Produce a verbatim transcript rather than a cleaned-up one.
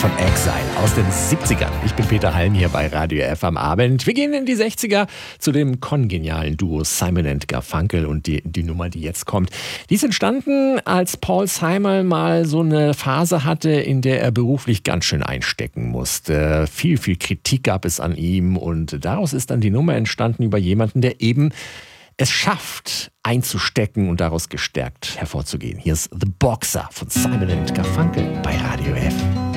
von Exile aus den siebzigern. Ich bin Peter Halm hier bei Radio F am Abend. Wir gehen in die sechziger zu dem kongenialen Duo Simon and Garfunkel und die, die Nummer, die jetzt kommt. Die ist entstanden, als Paul Simon mal so eine Phase hatte, in der er beruflich ganz schön einstecken musste. Viel, viel Kritik gab es an ihm und daraus ist dann die Nummer entstanden über jemanden, der eben es schafft, einzustecken und daraus gestärkt hervorzugehen. Hier ist The Boxer von Simon and Garfunkel bei Radio F.